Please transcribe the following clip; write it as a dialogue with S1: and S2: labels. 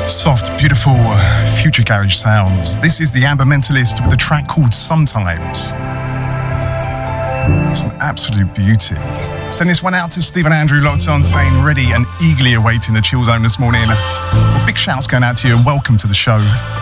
S1: Soft, beautiful, future garage sounds. This is the Amber Mentalist with a track called Sometimes. It's an absolute beauty. Send this one out to Stephen Andrew, locked on, saying ready and eagerly awaiting the chill zone this morning. Well, big shouts going out to you and welcome to the show.